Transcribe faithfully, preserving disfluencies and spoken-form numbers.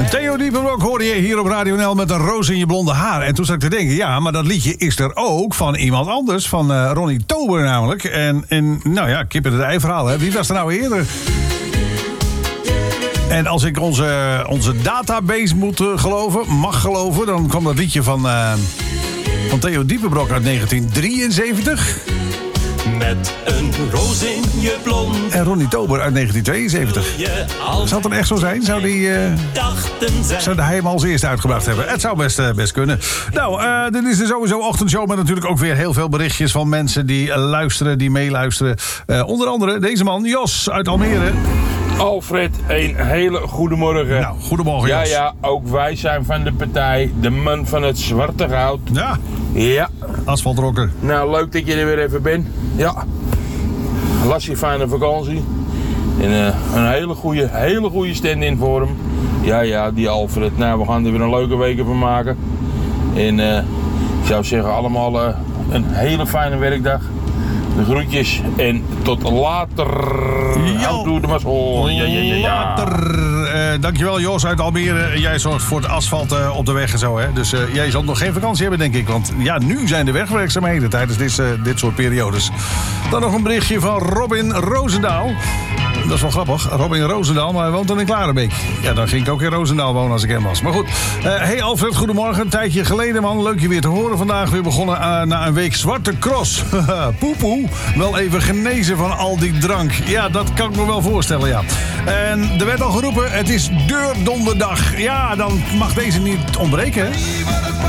Theo Diepenbroek hoorde je hier op Radio N L met een roos in je blonde haar. En toen zat ik te denken, ja, maar dat liedje is er ook van iemand anders. Van uh, Ronnie Tober namelijk. En, en nou ja, kip in het ei verhaal, hè. Wie was er nou eerder? En als ik onze, onze database moet uh, geloven, mag geloven... dan kwam dat liedje van, uh, van Theo Diepenbroek uit negentien drieënzeventig... Met een roos in je blond. En Ronnie Tober uit negentien tweeënzeventig. Zou het dan echt zo zijn? Zou, die, uh, zou hij hem als eerste uitgebracht hebben? Het zou best, uh, best kunnen. Nou, uh, dit is de sowieso ochtendshow met natuurlijk ook weer heel veel berichtjes van mensen die uh, luisteren, die meeluisteren. Uh, onder andere deze man, Jos uit Almere. Alfred, een hele goede morgen. Nou, goedemorgen Jos. Ja, ja, ook wij zijn van de partij, de man van het zwarte goud. Ja. Ja. Asfaltrocker. Nou, leuk dat je er weer even bent. Ja. Las je fijne vakantie. En uh, een hele goede, hele goede stand-in voor hem. Ja, ja, die Alfred. Nou, we gaan er weer een leuke week van maken. En uh, ik zou zeggen, allemaal uh, een hele fijne werkdag. De groetjes en tot later. Houdoe de mazzel. Ja, ja, ja, ja. Later. Uh, dankjewel Jos uit Almere. Jij zorgt voor het asfalt uh, op de weg en zo. Hè? Dus uh, jij zult nog geen vakantie hebben, denk ik. Want ja, nu zijn de wegwerkzaamheden tijdens dit, uh, dit soort periodes. Dan nog een berichtje van Robin Roosendaal. Dat is wel grappig. Robin Roosendaal, maar hij woont dan in Klarenbeek. Ja, dan ging ik ook in Roosendaal wonen als ik hem was. Maar goed. Uh, hey Alfred, goedemorgen. Een tijdje geleden, man. Leuk je weer te horen vandaag. Weer begonnen uh, na een week zwarte cross. Poepoe. Wel even genezen van al die drank. Ja, dat kan ik me wel voorstellen, ja. En er werd al geroepen, het is deurdonderdag. Ja, dan mag deze niet ontbreken, hè?